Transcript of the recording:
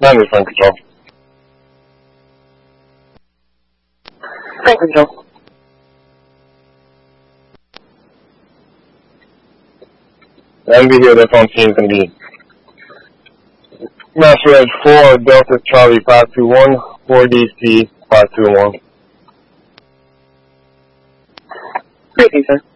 90 Frank Control. Frank Control. MB here, that's on scene can be Master Edge 4, Delta Charlie 521, 4DC 521. Great, sir.